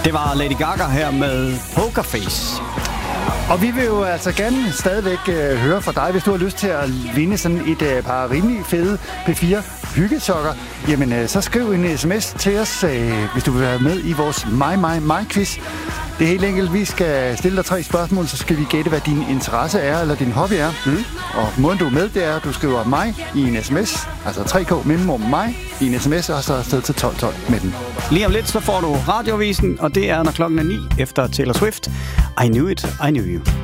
Det var Lady Gaga her med Pokerface. Og vi vil jo altså gerne stadigvæk høre fra dig, hvis du har lyst til at vinde sådan et par rimelig fede P4 hyggesokker. Jamen, så skriv en sms til os, hvis du vil være med i vores mig quiz. Det er helt enkelt, vi skal stille dig 3 spørgsmål, så skal vi gætte, hvad din interesse er, eller din hobby er. Og måden du er med, det er, at du skriver mig i en sms, altså 3K mellemrum mig i en sms, og så afsted til 1212 med den. Lige om lidt, så får du radiovisen, og det er, når klokken er 9 efter Taylor Swift. I Knew It, I Knew You.